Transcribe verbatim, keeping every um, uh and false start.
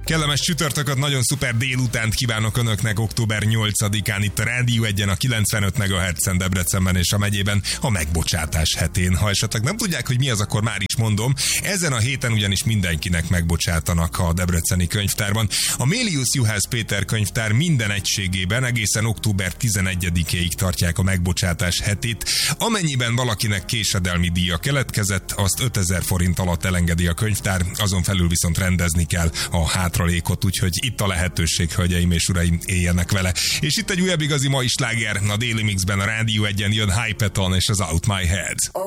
Kellemes csütörtököt, nagyon szuper délutánt kívánok Önöknek október nyolcadikán itt a Rádió egyen a kilencvenöt megahertzen Debrecenben és a megyében a megbocsátás hetén. Ha esetleg nem tudják, hogy mi az, akkor már is mondom. Ezen a héten ugyanis mindenkinek megbocsátanak a debreceni könyvtárban. A Mélius Juhász Péter könyvtár minden egységében egészen október tizenegyedikéig tartják a megbocsátás hetét. Amennyiben valakinek késedelmi díja keletkezett, azt ötezer forint alatt elengedi a könyvtár, azon felül viszont rendezni kell a hátralékot, úgyhogy itt a lehetőség, hölgyeim és uraim, éljenek vele. És itt egy újabb igazi mai sláger, a Daily Mixben a Rádió egyen jön Hypeton és az Out My Head.